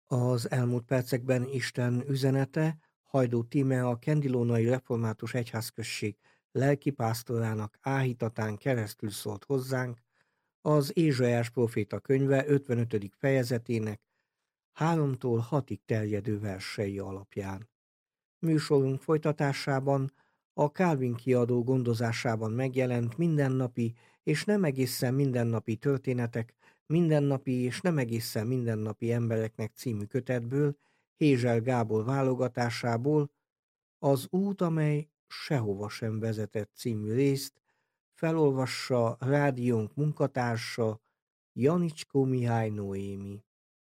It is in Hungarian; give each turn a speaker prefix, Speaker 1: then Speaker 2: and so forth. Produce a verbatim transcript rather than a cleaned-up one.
Speaker 1: Az elmúlt percekben Isten üzenete Hajdú Tíme, a Kendilónai Református Egyházközség lelkipásztorának áhítatán keresztül szólt hozzánk az Ézsaiás próféta könyve ötvenötödik fejezetének háromtól hatig terjedő versei alapján. Műsorunk folytatásában a Calvin kiadó gondozásában megjelent mindennapi és nem egészen mindennapi történetek, mindennapi és nem egészen mindennapi embereknek című kötetből, Hézsel Gábor válogatásából az út, amely sehova sem vezetett című részt felolvassa rádiónk munkatársa, Janicskó Mihály Noémi.